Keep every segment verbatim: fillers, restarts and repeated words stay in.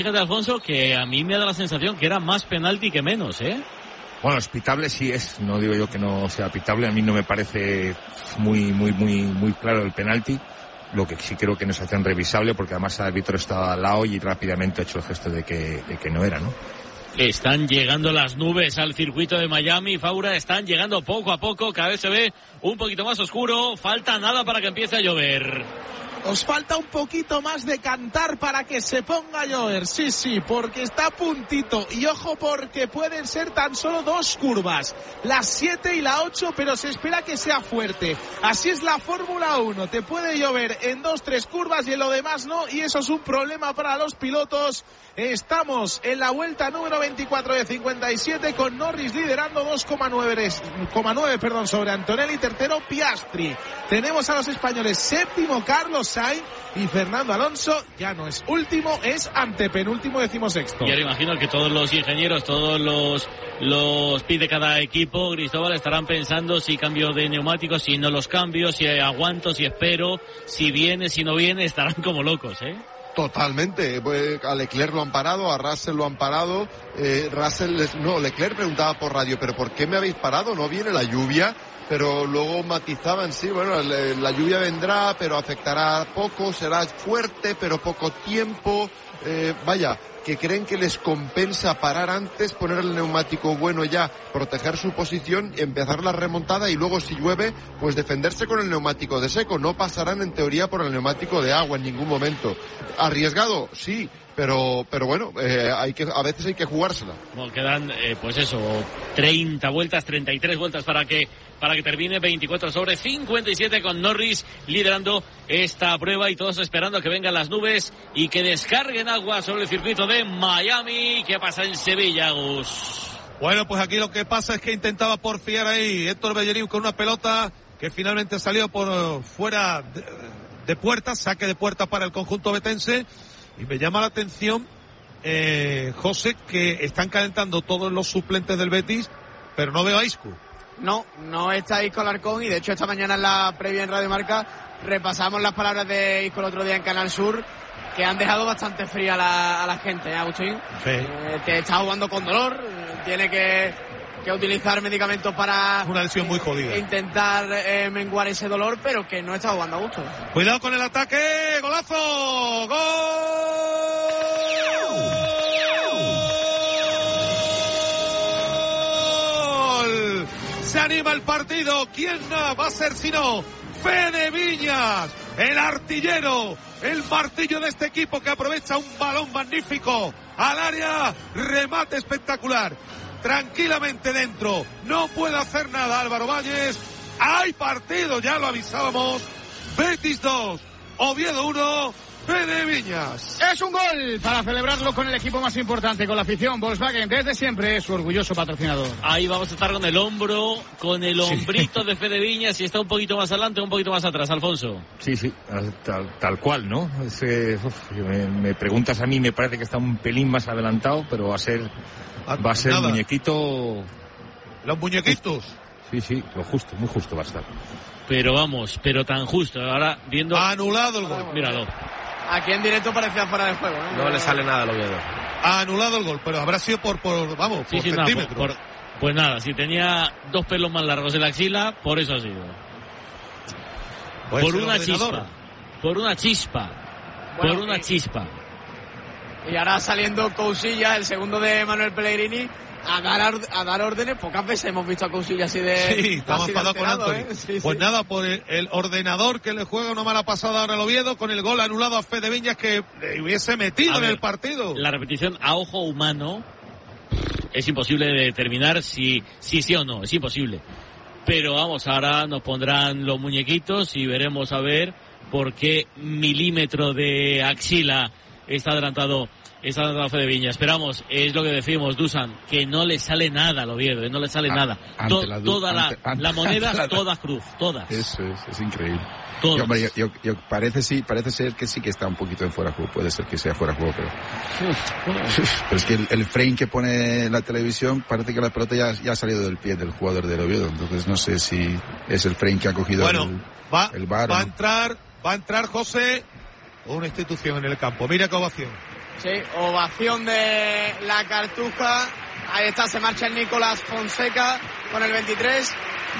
Fíjate, Alfonso, que a mí me da la sensación que era más penalti que menos, ¿eh? Bueno, es pitable, sí es. No digo yo que no sea pitable. A mí no me parece muy, muy, muy, muy claro el penalti. Lo que sí creo que no se hace revisable, porque además el árbitro estaba al lado y rápidamente ha hecho el gesto de que, de que no era, ¿no? Están llegando las nubes al circuito de Miami, Faura, están llegando poco a poco, cada vez se ve un poquito más oscuro, falta nada para que empiece a llover. Os falta un poquito más de cantar para que se ponga a llover, sí, sí, porque está a puntito. Y ojo, porque pueden ser tan solo dos curvas, la siete y la ocho, pero se espera que sea fuerte. Así es la Fórmula uno, te puede llover en dos, tres curvas y en lo demás no, y eso es un problema para los pilotos. Estamos en la vuelta número veinticuatro de cincuenta y siete con Norris liderando dos coma nueve perdón, sobre Antonelli, tercero Piastri. Tenemos a los españoles séptimo Carlos Sainz y Fernando Alonso ya no es último, es antepenúltimo, decimosexto. Y ahora imagino que todos los ingenieros, todos los los pide cada equipo, Cristóbal, estarán pensando si cambio de neumáticos, si no los cambio, si aguanto, si espero, si viene, si no viene, estarán como locos, ¿eh? Totalmente, pues a Leclerc lo han parado, a Russell lo han parado, eh, Russell, les, no, Leclerc preguntaba por radio, pero ¿por qué me habéis parado? ¿No viene la lluvia? Pero luego matizaban, sí, bueno, la, la lluvia vendrá, pero afectará poco, será fuerte, pero poco tiempo, eh, vaya, que creen que les compensa parar antes, poner el neumático bueno ya, proteger su posición, empezar la remontada y luego si llueve, pues defenderse con el neumático de seco. No pasarán en teoría por el neumático de agua en ningún momento. ¿Arriesgado? Sí. Pero, pero bueno, eh, hay que, a veces hay que jugársela. Bueno, quedan, eh, pues eso, treinta vueltas, treinta y tres vueltas para que, para que termine, veinticuatro sobre cincuenta y siete con Norris liderando esta prueba y todos esperando a que vengan las nubes y que descarguen agua sobre el circuito de Miami. ¿Qué pasa en Sevilla, Gus? Bueno, pues aquí lo que pasa es que intentaba porfiar ahí Héctor Bellerín con una pelota que finalmente salió por fuera de, de puerta, saque de puerta para el conjunto betense. Y me llama la atención, eh, José, que están calentando todos los suplentes del Betis, pero no veo a Isco. No, no está Isco Alarcón, y de hecho esta mañana en la previa en Radio Marca repasamos las palabras de Isco el otro día en Canal Sur, que han dejado bastante fría a la, a la gente, ¿eh, Agustín? Sí. Eh, que está jugando con dolor, tiene que, que utilizar medicamentos para... Una lesión muy jodida. Intentar eh, menguar ese dolor, pero que no está jugando a gusto. Cuidado con el ataque, golazo, gol. Se anima el partido. ¿Quién va a ser sino Fede Viñas, el artillero, el martillo de este equipo que aprovecha un balón magnífico al área, remate espectacular, tranquilamente dentro, no puede hacer nada Álvaro Valles. Hay partido, ya lo avisábamos. Betis dos, Oviedo uno, Fede Viñas. Es un gol para celebrarlo con el equipo más importante, con la afición. Volkswagen desde siempre es su orgulloso patrocinador. Ahí vamos a estar con el hombro, con el hombrito sí. de Fede Viñas, y está un poquito más adelante, un poquito más atrás, Alfonso. Sí, sí, tal, tal cual, ¿no? Es, eh, uf, me, me preguntas a mí, me parece que está un pelín más adelantado, pero va a ser, va a ser el muñequito. Los muñequitos. Sí, sí, lo justo, muy justo va a estar. Pero vamos, pero tan justo. Ahora viendo. Ha anulado el gol. Míralo. Aquí en directo parecía fuera de juego, ¿no? No le sale nada al Oviedo. Ha anulado el gol, pero habrá sido por, por vamos, sí, por sí, centímetros. Nada, por, por, pues nada, si tenía dos pelos más largos en la axila, por eso ha sido. Pues por una chispa. Por una chispa. Bueno, por una y, chispa. Y ahora saliendo Cousillas, el segundo de Manuel Pellegrini, a dar a dar órdenes. Pocas veces hemos visto a Cousillas así de... Sí, estamos enfadados con Anthony. ¿eh? Sí, pues sí. Nada, por el, el ordenador que le juega una mala pasada ahora al Oviedo, con el gol anulado a Fede Viñas, que le hubiese metido a en ver, el partido. La repetición a ojo humano es imposible de determinar si, si sí o no, es imposible. Pero vamos, ahora nos pondrán los muñequitos y veremos a ver por qué milímetro de axila está adelantado Está dando la Fede Viña. Esperamos, es lo que decimos, Dusan, que no le sale nada al Oviedo, no le sale a, nada. To, la, toda ante, la, ante, la moneda, la, todas cruz, todas. Eso es, es increíble. Yo, hombre, yo, yo, yo, parece sí, parece ser que sí que está un poquito en fuera de juego, puede ser que sea fuera de juego, pero... pero es que el, el frame que pone la televisión, parece que la pelota ya, ya ha salido del pie del jugador del Oviedo, entonces no sé si es el frame que ha cogido bueno, el, va, el V A R. Va ¿no? a entrar, va a entrar José, una institución en el campo. Mira qué ovación. Sí, ovación de la Cartuja. Ahí está, se marcha el Nicolás Fonseca con el veintitrés.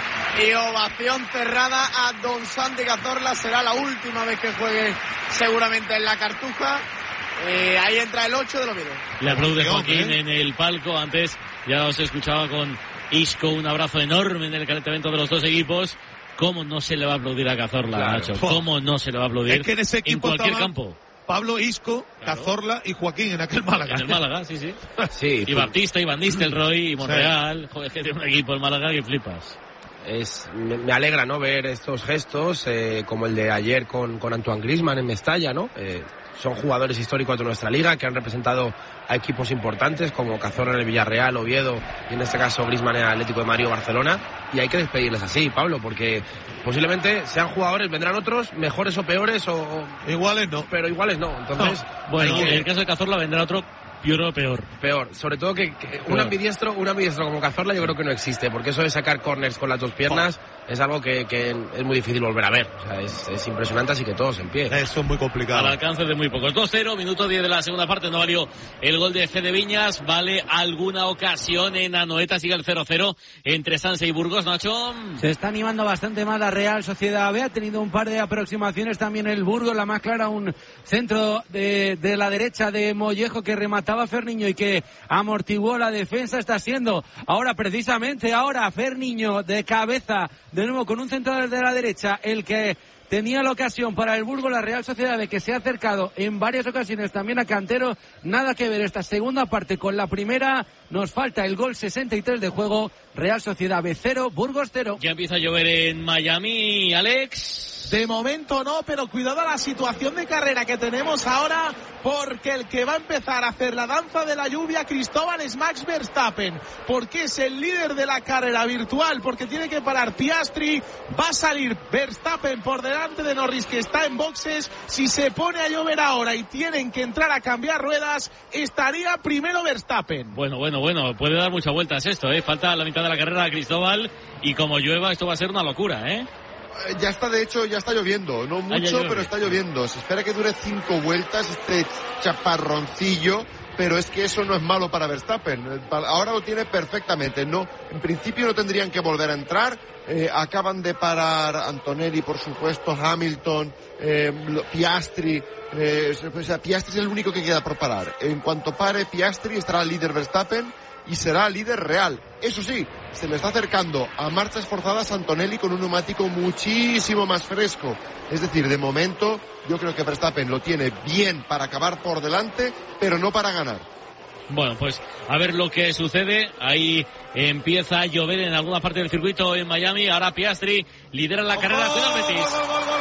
Y ovación cerrada a don Santi Cazorla. Será la última vez que juegue seguramente en la Cartuja. Eh, ahí entra el ocho del Oviedo. Le aplaude Joaquín en el palco. Antes ya os escuchaba con Isco. Un abrazo enorme en el calentamiento de los dos equipos. ¿Cómo no se le va a aplaudir a Cazorla, claro, Nacho? ¿Cómo no se le va a aplaudir? Es que en ese equipo en cualquier estaba campo. Pablo, Isco, claro, Cazorla y Joaquín en aquel Málaga. En el Málaga, sí, sí. sí y Baptista, y Van Nistelrooy, y Monreal. Sí. Joder, que tiene un equipo el Málaga que flipas. Es, me, me alegra, ¿no?, ver estos gestos, eh, como el de ayer con, con Antoine Griezmann en Mestalla, ¿no? Eh, son jugadores históricos de nuestra liga que han representado a equipos importantes como Cazorla en el Villarreal, Oviedo y en este caso Griezmann en el Atlético de Madrid o Barcelona, y hay que despedirles así, Pablo, porque posiblemente sean jugadores, vendrán otros mejores o peores o, o iguales no, pero iguales no, entonces no. Bueno, que... en el caso de Cazorla vendrá otro yo creo peor. Peor, sobre todo que, que un ambidiestro, un ambidiestro como Cazorla yo creo que no existe, porque eso de sacar corners con las dos piernas oh. es algo que, que es muy difícil volver a ver. O sea, es, es impresionante, así que todos en pie. Eso es muy complicado. Al alcance de muy pocos. dos cero, minuto diez de la segunda parte, no valió el gol de Fede Viñas, vale alguna ocasión en Anoeta, sigue el cero cero entre Sanse y Burgos, Nacho. Se está animando bastante más la Real Sociedad B, ha tenido un par de aproximaciones también el Burgos, la más clara, un centro de, de la derecha de Mollejo que remataba Ferniño y que amortiguó la defensa. Está siendo ahora, precisamente ahora, Ferniño de cabeza, de nuevo con un centro de la derecha, el que tenía la ocasión para el Burgos. La Real Sociedad B, que se ha acercado en varias ocasiones también a Cantero. Nada que ver esta segunda parte con la primera. Nos falta el gol sesenta y tres de juego. Real Sociedad B cero, Burgos cero. Ya empieza a llover en Miami, Alex. De momento no, pero cuidado a la situación de carrera que tenemos ahora, porque el que va a empezar a hacer la danza de la lluvia, Cristóbal, es Max Verstappen, porque es el líder de la carrera virtual, porque tiene que parar Piastri. Va a salir Verstappen por delante de Norris, que está en boxes. Si se pone a llover ahora y tienen que entrar a cambiar ruedas, estaría primero Verstappen. Bueno, bueno, bueno, puede dar muchas vueltas esto, ¿eh? Falta la mitad de la carrera a Cristóbal y como llueva esto va a ser una locura, ¿eh? Ya está, de hecho, ya está lloviendo. No mucho, pero está lloviendo. Se espera que dure cinco vueltas este chaparroncillo, pero es que eso no es malo para Verstappen. Ahora lo tiene perfectamente. No, en principio no tendrían que volver a entrar. Eh, acaban de parar Antonelli, por supuesto, Hamilton, eh, Piastri. Eh, o sea, Piastri es el único que queda por parar. En cuanto pare Piastri, estará el líder Verstappen y será líder real. Eso sí, se le está acercando a marchas forzadas Antonelli con un neumático muchísimo más fresco. Es decir, de momento yo creo que Verstappen lo tiene bien para acabar por delante, pero no para ganar. Bueno, pues a ver lo que sucede. Ahí empieza a llover en alguna parte del circuito en Miami. Ahora Piastri lidera la carrera. Cuidado, Betis.